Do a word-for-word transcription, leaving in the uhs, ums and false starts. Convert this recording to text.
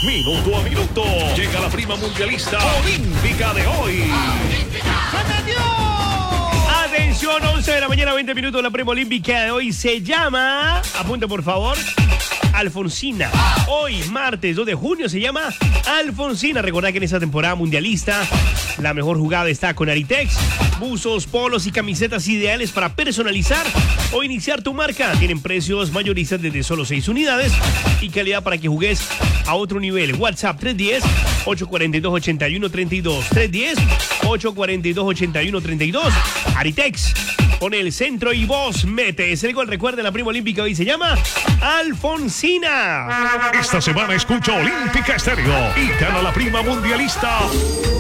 minuto a minuto. Llega la prima mundialista olímpica de hoy. Atención, once de la mañana, veinte minutos. La prima olímpica de hoy se llama, apunte por favor, Alfonsina. Hoy, martes dos de junio, se llama Alfonsina. Recordad que en esta temporada mundialista la mejor jugada está con Aritex. Buzos, polos y camisetas ideales para personalizar o iniciar tu marca. Tienen precios mayoristas desde solo seis unidades y calidad para que jugues a otro nivel. WhatsApp tres uno cero, ocho cuatro dos, ocho uno tres dos. tres uno cero, ocho cuatro dos, ocho uno tres dos. Aritex. Pone el centro y vos metes el gol. Recuerden, la prima olímpica hoy se llama Alfonsina. Esta semana escucha Olímpica Estéreo y gana la prima mundialista